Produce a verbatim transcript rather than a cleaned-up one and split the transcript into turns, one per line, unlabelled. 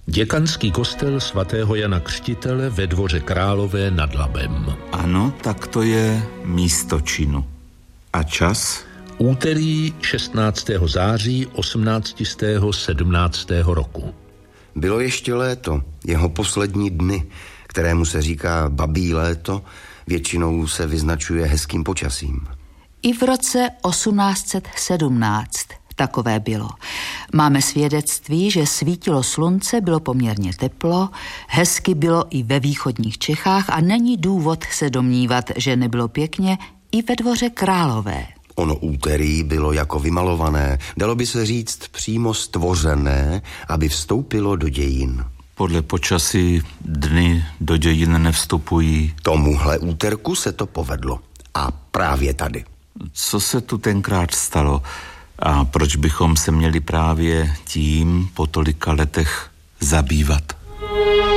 Děkanský kostel svatého Jana Křtitele ve Dvoře Králové nad Labem.
Ano, tak to je místo činu. A čas?
Úterý šestnáctého září osmnáctistého sedmnáctého roku.
Bylo ještě léto, jeho poslední dny, kterému se říká babí léto, většinou se vyznačuje hezkým počasím.
I v roce osmnáct set sedmnáct takové bylo. Máme svědectví, že svítilo slunce, bylo poměrně teplo, hezky bylo i ve východních Čechách a není důvod se domnívat, že nebylo pěkně i ve Dvoře Králové.
Ono úterý bylo jako vymalované, dalo by se říct přímo stvořené, aby vstoupilo do dějin.
Podle počasí dny do dějin nevstupují.
Tomuhle úterku se to povedlo. A právě tady.
Co se tu tenkrát stalo? A proč bychom se měli právě tím po tolika letech zabývat?